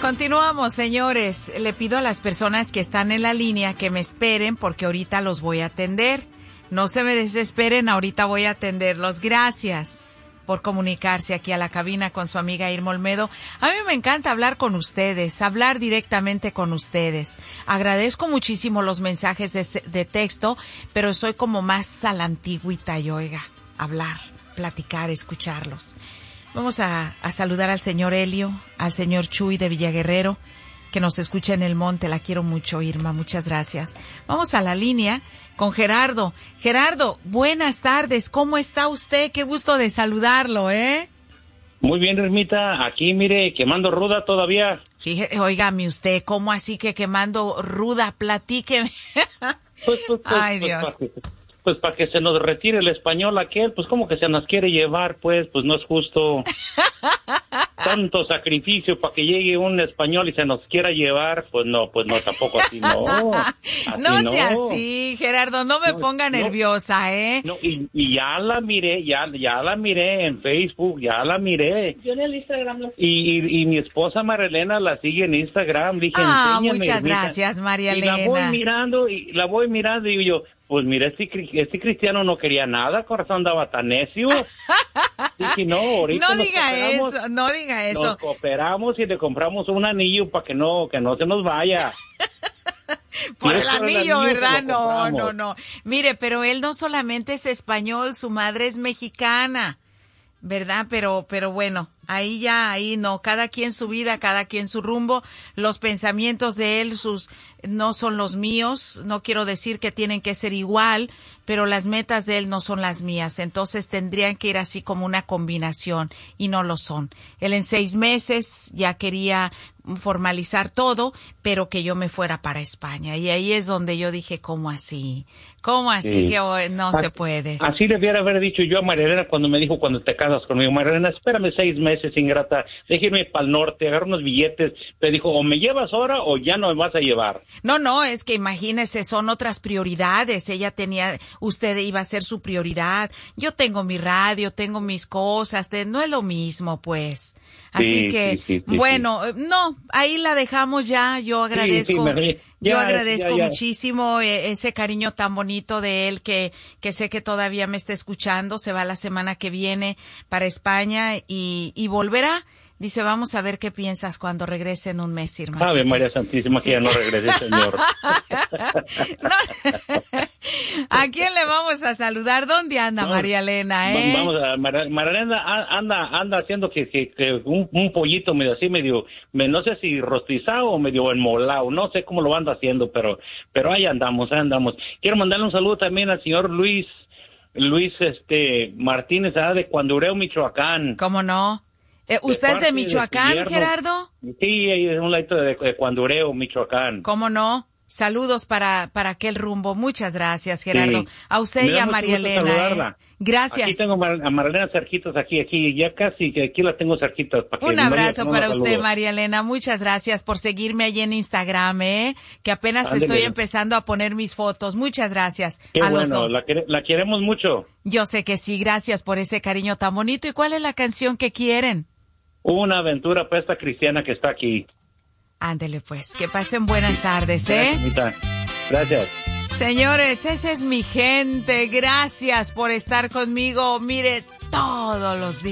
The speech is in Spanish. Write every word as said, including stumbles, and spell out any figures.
Continuamos, señores. Le pido a las personas que están en la línea que me esperen porque ahorita los voy a atender. No se me desesperen, ahorita voy a atenderlos. Gracias por comunicarse aquí a la cabina con su amiga Irma Olmedo. A mí me encanta hablar con ustedes, hablar directamente con ustedes. Agradezco muchísimo los mensajes de, de texto, pero soy como más a la antigüita y oiga, hablar, platicar, escucharlos. Vamos a, a saludar al señor Helio, al señor Chuy de Villaguerrero, que nos escucha en el monte. La quiero mucho, Irma, muchas gracias. Vamos a la línea con Gerardo. Gerardo, buenas tardes, ¿cómo está usted? Qué gusto de saludarlo, ¿eh? Muy bien, Ermita, aquí, mire, quemando ruda todavía. Fíjate, óigame usted, ¿cómo así que quemando ruda? Platíqueme. Pues, pues, pues, Ay, pues, Dios. Pues, pues para que se nos retire el español aquel, pues como que se nos quiere llevar, pues, pues no es justo. Tanto sacrificio para que llegue un español y se nos quiera llevar, pues no, pues no, tampoco así, no. Así no no sea así, Gerardo, no me no, ponga no, nerviosa, ¿eh? No, y, y ya la miré, ya, ya la miré en Facebook, ya la miré. Yo en el Instagram lo y, y, y mi esposa María Elena la sigue en Instagram. Dije, ah, muchas gracias, María Elena. Y la voy mirando, y la voy mirando y yo, pues mira, este, este cristiano no quería nada, corazón andaba tan necio. Dije, no, ahorita no nos diga eso, no diga eso. Nos cooperamos y le compramos un anillo para que no, que no se nos vaya. Por el anillo, el anillo, ¿verdad? No, no, no. Mire, pero él no solamente es español, su madre es mexicana, ¿verdad? Pero, pero bueno, ahí ya, ahí no, cada quien su vida, cada quien su rumbo, los pensamientos de él, sus, no son los míos, no quiero decir que tienen que ser igual, pero las metas de él no son las mías, entonces tendrían que ir así como una combinación, y no lo son. Él en seis meses ya quería formalizar todo, pero que yo me fuera para España, y ahí es donde yo dije, ¿cómo así? ¿Cómo así sí. que oh, no así, se puede? Así debiera haber dicho yo a María Elena cuando me dijo, cuando te casas conmigo, María Elena, espérame seis meses, ingrata, déjame para el norte, agarra unos billetes. Me dijo, o me llevas ahora o ya no me vas a llevar. No, no, es que imagínese, son otras prioridades. Ella tenía, usted iba a ser su prioridad. Yo tengo mi radio, tengo mis cosas, de, no es lo mismo, pues. Así sí, que, sí, sí, sí, bueno, sí. no, ahí la dejamos ya. Yo agradezco, sí, sí, ya, yo agradezco ya, ya. muchísimo ese cariño tan bonito de él que, que sé que todavía me está escuchando. Se va la semana que viene para España y, y volverá. Dice, vamos a ver qué piensas cuando regrese en un mes, Irma. Ave María Santísima, sí. Que ya no regrese, señor. No. ¿A quién le vamos a saludar? ¿Dónde anda no, María Elena, eh? Vamos a, María, María Elena anda, anda haciendo que, que, que un, un pollito medio así, medio, no sé si rostizado o medio enmolado, no sé cómo lo anda haciendo, pero, pero ahí andamos, ahí andamos. Quiero mandarle un saludo también al señor Luis, Luis, este, Martínez, ah, de Cuandureo, Michoacán. ¿Cómo no? Eh, ¿Usted es de Michoacán, de Gerardo? Sí, es un ladito de, de Cuandureo, Michoacán. ¿Cómo no? Saludos para, para aquel rumbo. Muchas gracias, Gerardo. Sí. A usted y a María Elena. ¿eh? Gracias. Aquí tengo a María Elena cerquitas, aquí, aquí, ya casi, aquí la tengo cerquitas. Para que un abrazo para usted, María Elena. Muchas gracias por seguirme allí en Instagram, ¿eh? Que apenas Ándele. Estoy empezando a poner mis fotos. Muchas gracias. Qué a bueno, los dos. La, la queremos mucho. Yo sé que sí, gracias por ese cariño tan bonito. ¿Y cuál es la canción que quieren? Una aventura para esta cristiana que está aquí. Ándele pues, que pasen buenas tardes, ¿eh? Gracias. Gracias. Señores, esa es mi gente. Gracias por estar conmigo. Mire, todos los días.